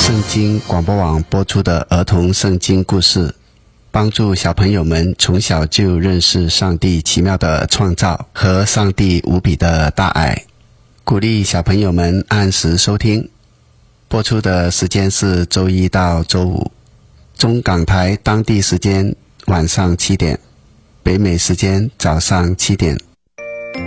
圣经广播网播出的儿童圣经故事，帮助小朋友们从小就认识上帝奇妙的创造和上帝无比的大爱，鼓励小朋友们按时收听。播出的时间是周一到周五，中港台当地时间晚上7点，北美时间早上7点。